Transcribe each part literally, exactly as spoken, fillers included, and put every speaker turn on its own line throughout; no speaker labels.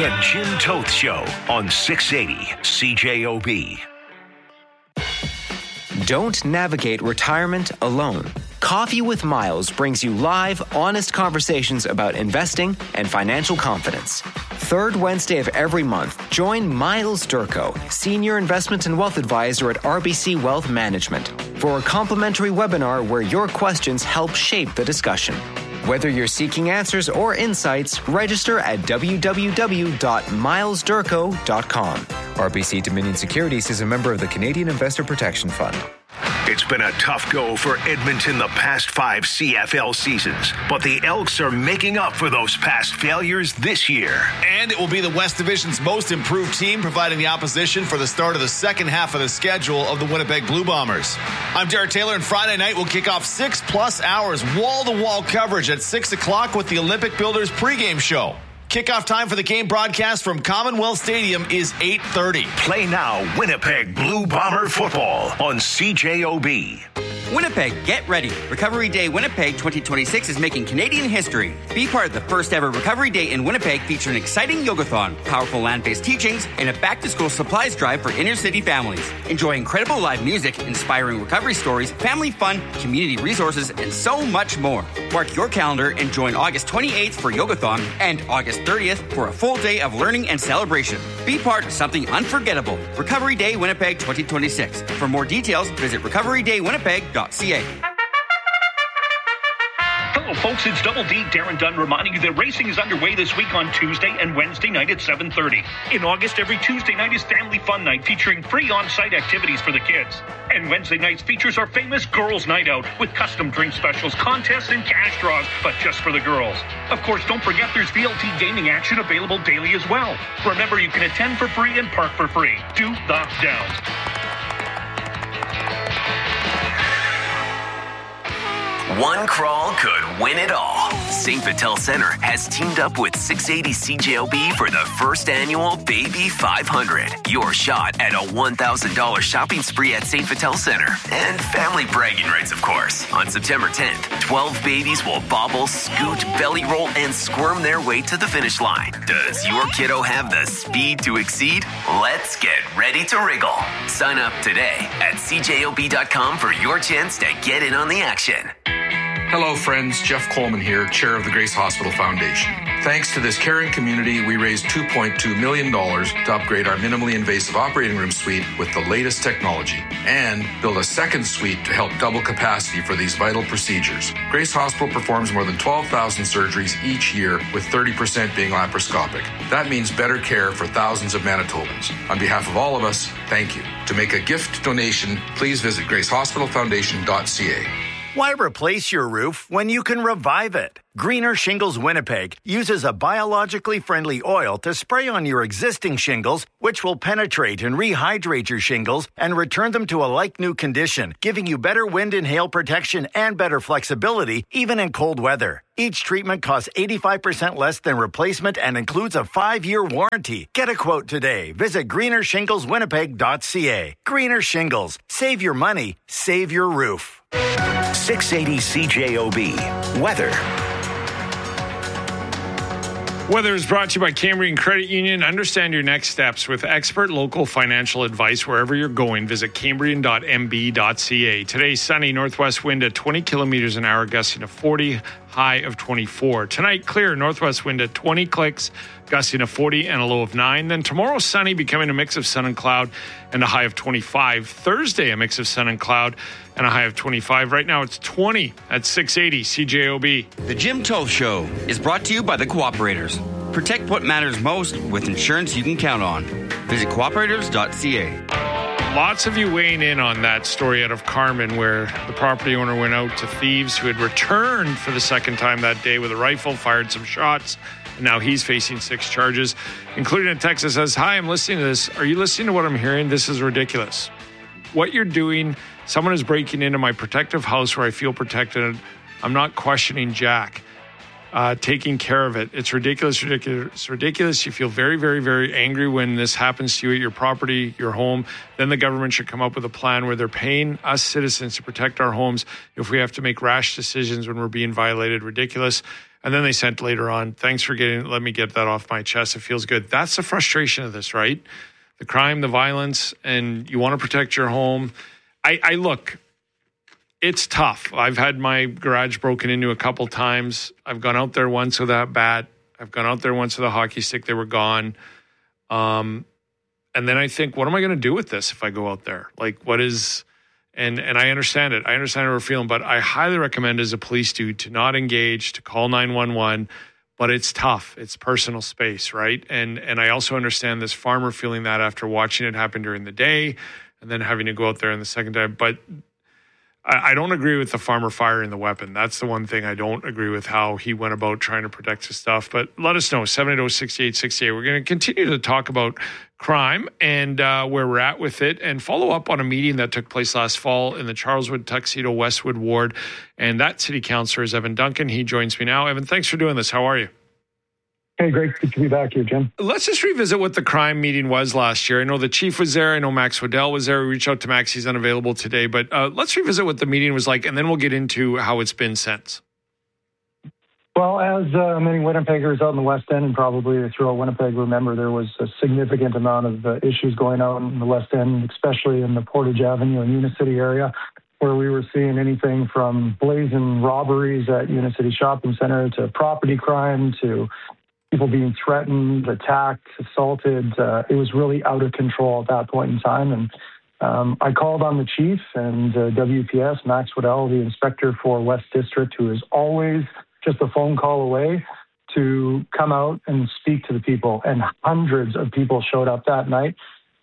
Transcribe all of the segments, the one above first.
The Jim Toth Show on six eighty C J O B.
Don't navigate retirement alone. Coffee with Miles brings you live, honest conversations about investing and financial confidence. Third Wednesday of every month, join Miles Durko, Senior Investment and Wealth Advisor at R B C Wealth Management, for a complimentary webinar where your questions help shape the discussion. Whether you're seeking answers or insights, register at w w w dot miles durko dot com. R B C Dominion Securities is a member of the Canadian Investor Protection Fund.
It's been a tough go for Edmonton the past five C F L seasons, but the Elks are making up for those past failures this year.
And it will be the West Division's most improved team, providing the opposition for the start of the second half of the schedule of the Winnipeg Blue Bombers. I'm Derek Taylor, and Friday night will kick off six plus hours wall-to-wall coverage at six o'clock with the Olympic Builders pregame show. Kickoff time for the game broadcast from Commonwealth Stadium is eight thirty.
Play now Winnipeg Blue Bomber football on C J O B.
Winnipeg, get ready. Recovery Day Winnipeg twenty twenty-six is making Canadian history. Be part of the first ever Recovery Day in Winnipeg, featuring an exciting yogathon, powerful land-based teachings, and a back-to-school supplies drive for inner-city families. Enjoy incredible live music, inspiring recovery stories, family fun, community resources, and so much more. Mark your calendar and join August twenty-eighth for yogathon and August thirtieth for a full day of learning and celebration. Be part of something unforgettable. Recovery Day Winnipeg twenty twenty-six. For more details, visit recovery day winnipeg dot c a.
Hello, folks. It's Double D, Darren Dunn, reminding you that racing is underway this week on Tuesday and Wednesday night at seven thirty. In August, every Tuesday night is Family Fun Night, featuring free on-site activities for the kids. And Wednesday nights features our famous Girls' Night Out with custom drink specials, contests, and cash draws, but just for the girls. Of course, don't forget there's V L T gaming action available daily as well. Remember, you can attend for free and park for free. Do the Downs.
One crawl could win it all. Saint Vital Center has teamed up with six eighty C J O B for the first annual Baby five hundred. Your shot at a one thousand dollars shopping spree at Saint Vital Center. And family bragging rights, of course. On September tenth, twelve babies will bobble, scoot, belly roll, and squirm their way to the finish line. Does your kiddo have the speed to exceed? Let's get ready to wriggle. Sign up today at c j o b dot com for your chance to get in on the action.
Hello, friends. Jeff Coleman here, chair of the Grace Hospital Foundation. Thanks to this caring community, we raised two point two million dollars to upgrade our minimally invasive operating room suite with the latest technology and build a second suite to help double capacity for these vital procedures. Grace Hospital performs more than twelve thousand surgeries each year, with thirty percent being laparoscopic. That means better care for thousands of Manitobans. On behalf of all of us, thank you. To make a gift donation, please visit grace hospital foundation dot c a.
Why replace your roof when you can revive it? Greener Shingles Winnipeg uses a biologically friendly oil to spray on your existing shingles, which will penetrate and rehydrate your shingles and return them to a like-new condition, giving you better wind and hail protection and better flexibility, even in cold weather. Each treatment costs eighty-five percent less than replacement and includes a five-year warranty. Get a quote today. Visit greener shingles winnipeg dot c a. Greener Shingles. Save your money. Save your roof.
six eighty C J O B. Weather.
Weather is brought to you by Cambrian Credit Union. Understand your next steps with expert local financial advice wherever you're going. Visit cambrian dot m b dot c a. Today, sunny, northwest wind at twenty kilometers an hour, gusting to forty, high of twenty-four. Tonight, clear, northwest wind at twenty clicks, gusting to forty and a low of nine. Then tomorrow, sunny, becoming a mix of sun and cloud and a high of twenty-five. Thursday, a mix of sun and cloud and a high of twenty-five. Right now, it's twenty at six eighty C J O B.
The Jim Toth Show is brought to you by the Cooperators. Protect what matters most with insurance you can count on. Visit cooperators dot c a.
Lots of you weighing in on that story out of Carmen, where the property owner went out to thieves who had returned for the second time that day with a rifle, fired some shots, and now he's facing six charges, including a text that says, "Hi, I'm listening to this. Are you listening to what I'm hearing? This is ridiculous. What you're doing, someone is breaking into my protective house where I feel protected. I'm not questioning Jack. Uh, taking care of it. It's ridiculous, ridiculous, it's ridiculous. You feel very, very, very angry when this happens to you at your property, your home. Then the government should come up with a plan where they're paying us citizens to protect our homes if we have to make rash decisions when we're being violated. Ridiculous. And then they sent later on, thanks for getting, let me get that off my chest. It feels good. That's the frustration of this, right? The crime, the violence, and you want to protect your home. I, I look, it's tough. I've had my garage broken into a couple times. I've gone out there once with that bat. I've gone out there once with a hockey stick. They were gone. Um, and then I think, what am I going to do with this if I go out there? Like, what is... And and I understand it. I understand how we're feeling, but I highly recommend as a police dude to not engage, to call nine one one. But it's tough. It's personal space, right? And and I also understand this farmer feeling that after watching it happen during the day and then having to go out there in the second time. But I, I don't agree with the farmer firing the weapon. That's the one thing I don't agree with, how he went about trying to protect his stuff. But let us know, seven eight zero, six eight six eight. We're going to continue to talk about crime and uh, where we're at with it, and follow up on a meeting that took place last fall in the Charleswood Tuxedo Westwood ward. And that city councillor is Evan Duncan. He joins me now. Evan, thanks for doing this. How are you?
Hey, great to be back here, Jim.
Let's just revisit what the crime meeting was last year. I know the chief was there. I know Max Waddell was there. We reached out to Max. He's unavailable today. But uh, let's revisit what the meeting was like, and then we'll get into how it's been since.
Well, as uh, many Winnipeggers out in the West End and probably throughout Winnipeg remember, there was a significant amount of uh, issues going on in the West End, especially in the Portage Avenue and Unicity area, where we were seeing anything from blazing robberies at Unicity Shopping Centre to property crime to people being threatened, attacked, assaulted. Uh, it was really out of control at that point in time. And um, I called on the chief and uh, W P S, Max Waddell, the inspector for West District, who is always just a phone call away, to come out and speak to the people. And hundreds of people showed up that night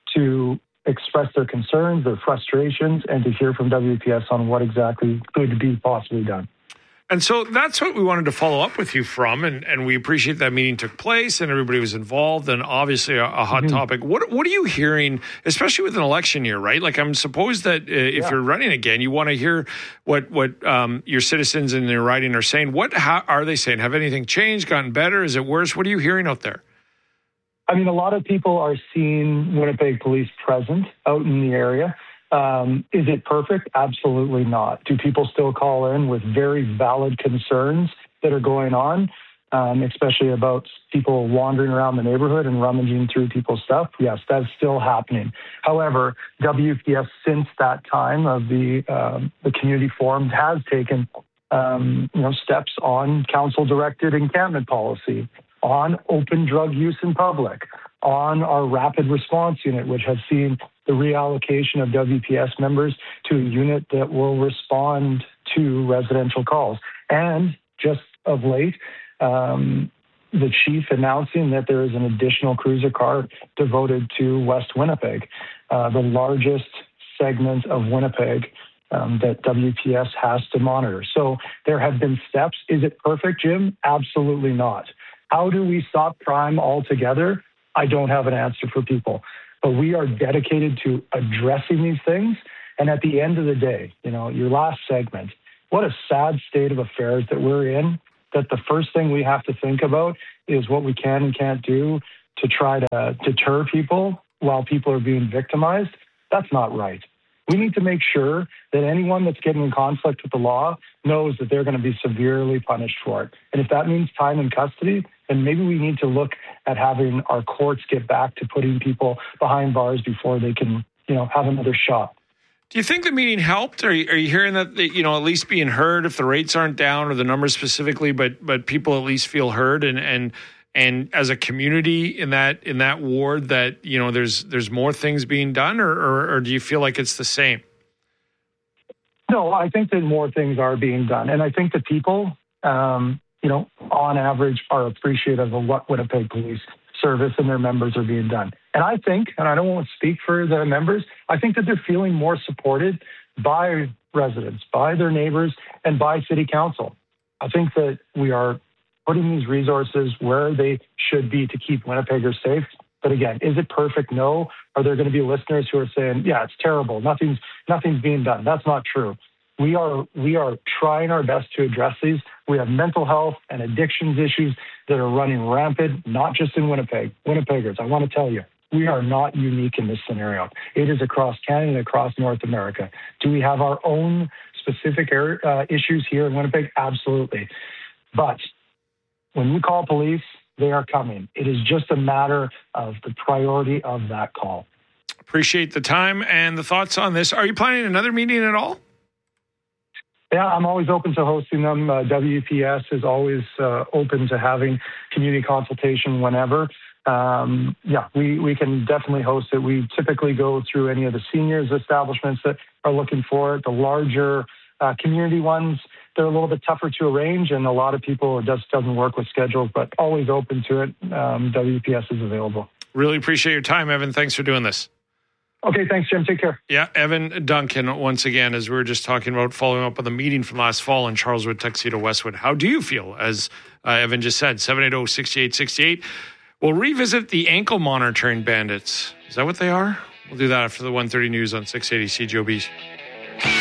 to express their concerns, their frustrations, and to hear from W P S on what exactly could be possibly done.
And so that's what we wanted to follow up with you from, and, and we appreciate that meeting took place and everybody was involved, and obviously a, a hot mm-hmm. topic. What what are you hearing, especially with an election year, right? Like, I'm supposed that uh, if yeah. you're running again, you want to hear what what um, your citizens in their riding are saying. What how are they saying? Have anything changed, gotten better? Is it worse? What are you hearing out there?
I mean, a lot of people are seeing Winnipeg police present out in the area. Um, is it perfect? Absolutely not. Do people still call in with very valid concerns that are going on, um, especially about people wandering around the neighborhood and rummaging through people's stuff? Yes, that's still happening. However, W P S, since that time of the um, the community forum, has taken um, you know steps on council-directed encampment policy, on open drug use in public, on our rapid response unit, which has seen the reallocation of W P S members to a unit that will respond to residential calls. And just of late, um, the chief announcing that there is an additional cruiser car devoted to West Winnipeg, uh, the largest segment of Winnipeg um, that W P S has to monitor. So there have been steps. Is it perfect, Jim? Absolutely not. How do we stop crime altogether? I don't have an answer for people. But we are dedicated to addressing these things. And at the end of the day, you know, your last segment, what a sad state of affairs that we're in, that the first thing we have to think about is what we can and can't do to try to deter people while people are being victimized. That's not right. We need to make sure that anyone that's getting in conflict with the law knows that they're going to be severely punished for it. And if that means time in custody, then maybe we need to look at having our courts get back to putting people behind bars before they can, you know, have another shot.
Do you think the meeting helped? Are you, are you hearing that, you know, at least being heard, if the rates aren't down or the numbers specifically, but but people at least feel heard, and and and as a community in that in that ward, that, you know, there's there's more things being done, or or, or do you feel like it's the same?
No, I think that more things are being done, and I think the people, um, you know, on average, are appreciative of what Winnipeg Police Service and their members are being done. And I think, and I don't want to speak for the members, I think that they're feeling more supported by residents, by their neighbors, and by City Council. I think that we are putting these resources where they should be to keep Winnipeggers safe. But again, is it perfect? No. Are there going to be listeners who are saying, yeah, it's terrible, nothing's nothing's being done? That's not true. We are we are trying our best to address these. We have mental health and addictions issues that are running rampant, not just in Winnipeg. Winnipeggers, I want to tell you, we are not unique in this scenario. It is across Canada and across North America. Do we have our own specific uh, issues here in Winnipeg? Absolutely. But when you call police, they are coming. It is just a matter of the priority of that call.
Appreciate the time and the thoughts on this. Are you planning another meeting at all?
Yeah, I'm always open to hosting them. Uh, W P S is always uh, open to having community consultation whenever. Um, yeah, we, we can definitely host it. We typically go through any of the seniors establishments that are looking for it. The larger uh, community ones, they're a little bit tougher to arrange, and a lot of people, it just doesn't work with schedules, but always open to it. Um, W P S is available.
Really appreciate your time, Evan. Thanks for doing this.
Okay, thanks, Jim. Take care.
Yeah, Evan Duncan, once again, as we were just talking about, following up on the meeting from last fall in Charleswood, Tuxedo, Westwood. How do you feel? As uh, Evan just said, seven eight zero, six eight six eight. We'll revisit the ankle monitoring bandits. Is that what they are? We'll do that after the one thirty news on six eighty C J O B.